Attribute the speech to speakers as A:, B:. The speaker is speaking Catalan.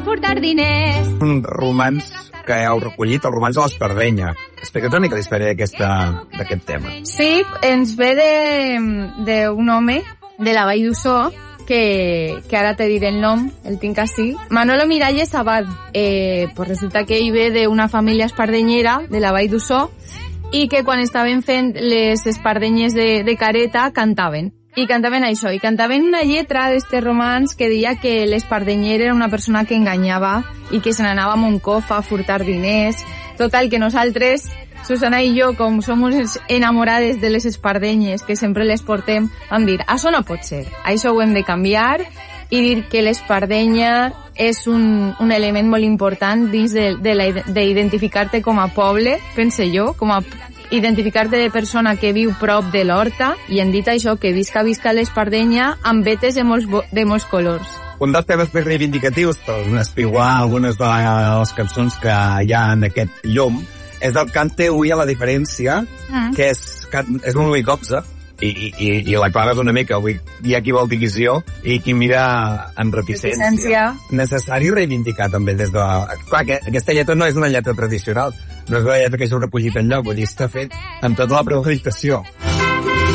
A: furtar diners.
B: Un romanç que heu recollit, el romanç de l'Espardenya. Explica't una mica la història d'aquest tema.
C: Sí, ens ve d'un home de la Vall d'Ussó, que ara te diré el nom, el tinc així. Manolo Miralles Abad. Pues resulta que ell ve d'una família espardenyera de la Vall d'Ussó i que quan estaven fent les espardenyes de careta cantaven. I cantaven això, i cantaven una lletra d'este romanç que deia que l'espardenyer era una persona que enganyava i que se n'anava a Moncofa a furtar diners. Total, que nosaltres, Susana i jo, com som enamorades de les espardenyes, que sempre les portem, vam dir, això no pot ser, això ho hem de canviar i dir que l'espardenya és un element molt important dins d'identificar-te com a poble, pense jo, com a identificar-te de persona que viu prop de l'horta, i hem dit això, que visca l'Espardenya amb vetes de molts colors.
B: Un dels temes més reivindicatius per espiguar algunes de les cançons que hi ha en aquest llum és el Cante hui a la diferència, que és un Louis Copsa, i la Clara és una mica, avui hi ha qui vol divisió i qui mira amb reticència. Necessari reivindicar també des de... Clar, que aquesta lletra no és una lletra tradicional, no és una lletra que s'ha recollit enlloc, vull dir, està fet amb tota la premeditació.